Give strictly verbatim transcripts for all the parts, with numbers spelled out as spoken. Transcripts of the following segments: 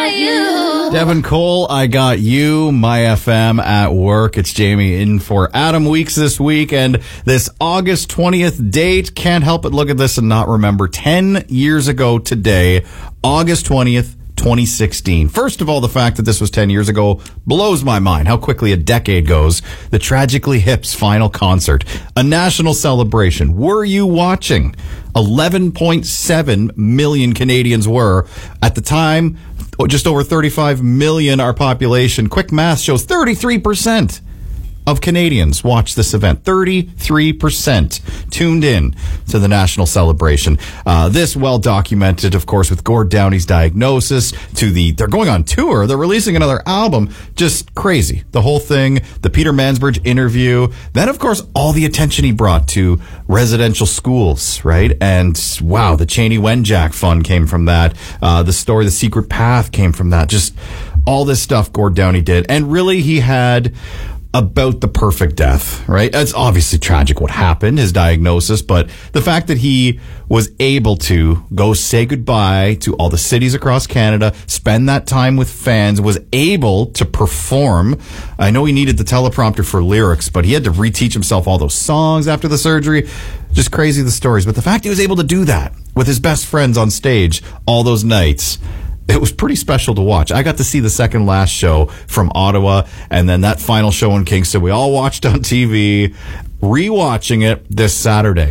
got you. Devin Cole, I got you. My F M at work. It's Jamie in for Adam Weeks this week. And this August twentieth date, can't help but look at this and not remember. ten years ago today, August twentieth, twenty sixteen. First of all, the fact that this was ten years ago blows my mind. How quickly a decade goes. The Tragically Hip's final concert. A national celebration. Were you watching? eleven point seven million Canadians were. At the time, just over thirty-five million our population. Quick math shows thirty-three percent of Canadians watched this event. thirty-three percent tuned in to the national celebration. Uh, this well documented, of course, with Gord Downie's diagnosis to the, they're going on tour. They're releasing another album. Just crazy. The whole thing, the Peter Mansbridge interview. Then, of course, all the attention he brought to residential schools, right? And wow, the Cheney Wenjack Fund came from that. Uh, the story, The Secret Path came from that. Just all this stuff Gord Downie did. And really, he had about the perfect death, right? It's obviously tragic what happened, his diagnosis, but the fact that he was able to go say goodbye to all the cities across Canada, spend that time with fans, was able to perform. I know he needed the teleprompter for lyrics, but he had to reteach himself all those songs after the surgery. Just crazy, the stories. But the fact he was able to do that with his best friends on stage all those nights, it was pretty special to watch. I got to see the second last show from Ottawa, and then that final show in Kingston. We all watched on T V, rewatching it this Saturday.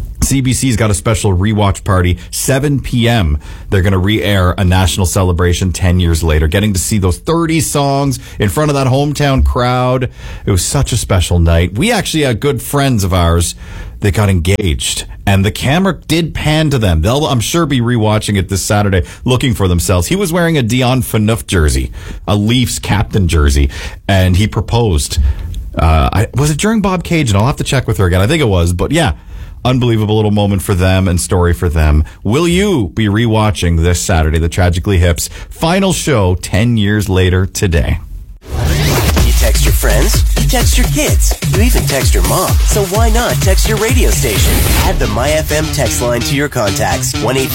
C B C's got a special rewatch party, seven p.m. They're going to re-air a national celebration ten years later, getting to see those thirty songs in front of that hometown crowd. It was such a special night. We actually had good friends of ours that got engaged, and the camera did pan to them. They'll, I'm sure, be rewatching it this Saturday, looking for themselves. He was wearing a Dion Phaneuf jersey, a Leafs captain jersey, and he proposed. Uh, I, was it during Bob Cage? And I'll have to check with her again. I think it was, but yeah. Unbelievable little moment for them and story for them. Will you be rewatching this Saturday, the Tragically Hip's final show ten years later today? You text your friends, you text your kids, you even text your mom. So why not text your radio station? Add the My F M text line to your contacts. one eight